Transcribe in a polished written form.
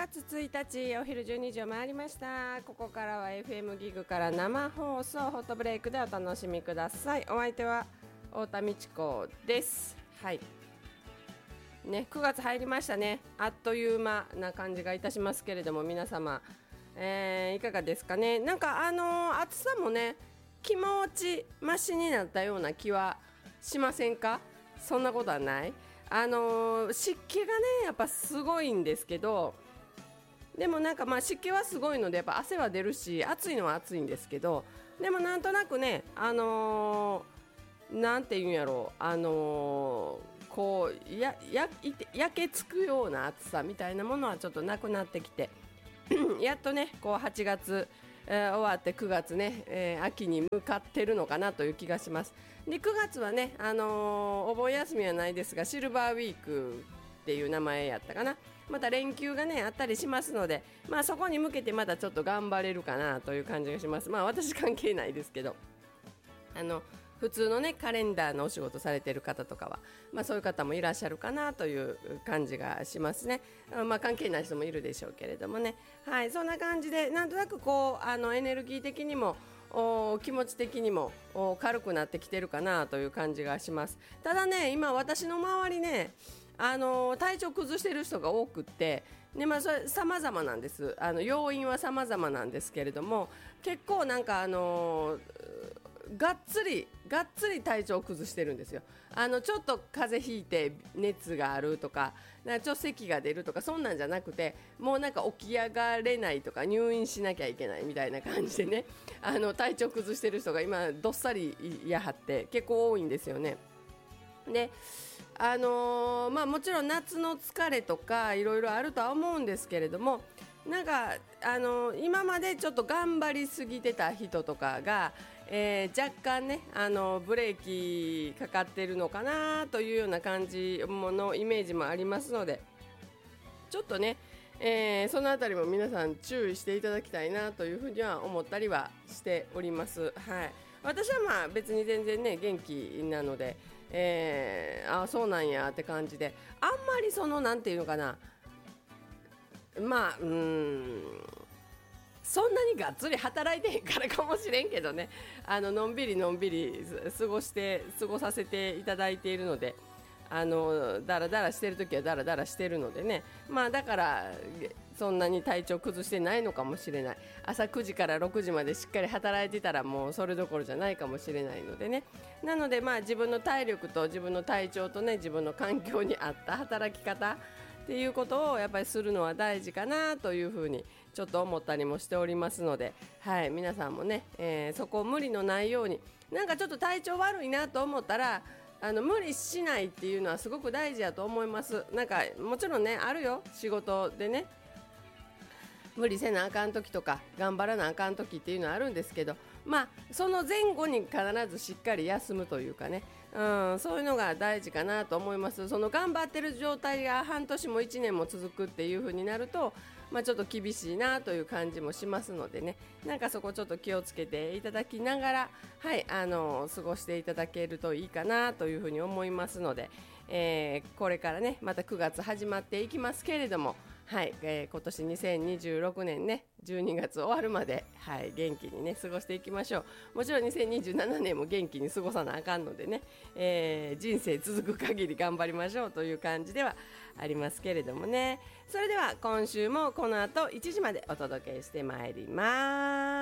月1日お昼12時を回りました。ここからは FM ギグから生放送ホットブレイクでお楽しみください。お相手は太田美智子です。はいね、9月入りましたね。あっという間な感じがいたしますけれども、皆様、いかがですかね。なんか暑さもね、気持ちマシになったような気はしませんか？そんなことはない。湿気がねやっぱすごいんですけど、でもなんか湿気はすごいのでやっぱ汗は出るし、暑いのは暑いんですけど、でもなんとなくね、なんていうんやろう、こう焼けつくような暑さみたいなものはちょっとなくなってきてやっとねこう8月、終わって9月ね、秋に向かってるのかなという気がします。で9月はね、お盆休みはないですがシルバーウィークっていう名前やったかな。また連休がねあったりしますので、そこに向けてまたちょっと頑張れるかなという感じがします。私関係ないですけど、普通のねカレンダーのお仕事されている方とかは、そういう方もいらっしゃるかなという感じがしますね。関係ない人もいるでしょうけれどもね。はい、そんな感じでなんとなくこうエネルギー的にも気持ち的にも軽くなってきてるかなという感じがします。ただね、今私の周りね、体調崩している人が多くってで、それ様々なんです。要因は様々なんですけれども、結構なんかがっつり体調を崩してるんですよ。ちょっと風邪ひいて熱があるとか、ちょっと咳が出るとか、そんなんじゃなくて、もうなんか起き上がれないとか入院しなきゃいけないみたいな感じでね、体調崩してる人が今どっさりいやはって結構多いんですよね。でもちろん夏の疲れとかいろいろあるとは思うんですけれども、なんか今までちょっと頑張りすぎてた人とかが、若干ねブレーキかかってるのかなというような感じのイメージもありますので、ちょっとね、そのあたりも皆さん注意していただきたいなというふうには思ったりはしております。はい、私は別に全然ね元気なので、そうなんやって感じで、あんまりなんていうのかな、そんなにがっつり働いてへんからかもしれんけどね、のんびり過ごさせていただいているので、だらだらしてるときはだらだらしてるのでね、だからそんなに体調崩してないのかもしれない。朝9時から6時までしっかり働いてたらもうそれどころじゃないかもしれないのでね。なので自分の体力と自分の体調とね、自分の環境に合った働き方っていうことをやっぱりするのは大事かなというふうにちょっと思ったりもしておりますので、はい、皆さんもね、そこを無理のないように、なんかちょっと体調悪いなと思ったら無理しないっていうのはすごく大事だと思います。なんかもちろんねあるよ、仕事でね無理せなあかん時とか頑張らなあかん時っていうのはあるんですけど、その前後に必ずしっかり休むというかね、そういうのが大事かなと思います。その頑張ってる状態が半年も1年も続くっていう風になると、ちょっと厳しいなという感じもしますのでね、なんかそこちょっと気をつけていただきながら、はい、過ごしていただけるといいかなという風に思いますので、これからねまた9月始まっていきますけれども、はい、今年2026年ね12月終わるまで、はい、元気にね過ごしていきましょう。もちろん2027年も元気に過ごさなあかんのでね、人生続く限り頑張りましょうという感じではありますけれどもね。それでは今週もこの後1時までお届けしてまいります。